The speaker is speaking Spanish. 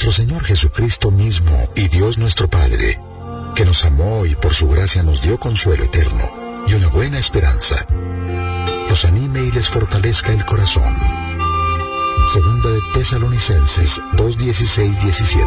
nuestro Señor Jesucristo mismo y Dios nuestro Padre, que nos amó y por su gracia nos dio consuelo eterno y una buena esperanza, los anime y les fortalezca el corazón. Segunda de Tesalonicenses 2:16-17.